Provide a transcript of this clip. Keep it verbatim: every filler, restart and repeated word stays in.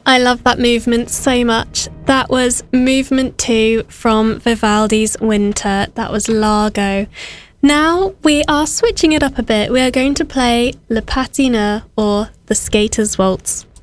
I love that movement so much. That was movement two from Vivaldi's Winter. That was Largo. Now we are switching it up a bit. We are going to play Le Patineur, or the Skater's Waltz.